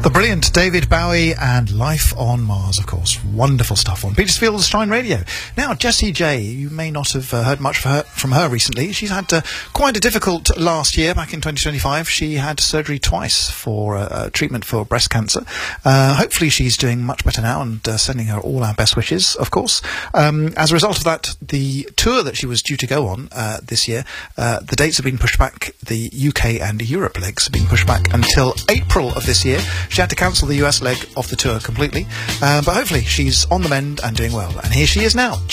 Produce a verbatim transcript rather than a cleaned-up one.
The brilliant David Bowie and Life on Mars, of course. Wonderful stuff on Petersfield's Shine Radio. Now, Jessie J, you may not have uh, heard much for her, from her recently. She's had uh, quite a difficult last year, back in twenty twenty-five. She had surgery twice for uh, uh, treatment for breast cancer. Uh, hopefully she's doing much better now, and uh, sending her all our best wishes, of course. Um, as a result of that, the tour that she was due to go on uh, this year, uh, the dates have been pushed back. The U K and Europe legs have been pushed back until April of this year. She had to cancel the U S leg of the tour completely, uh, but hopefully she's on the mend and doing well. And here she is now.